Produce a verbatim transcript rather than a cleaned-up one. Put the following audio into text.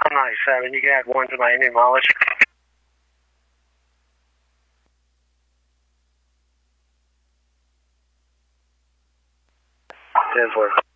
ninety-seven. You can add one to my Indian mileage. ten four.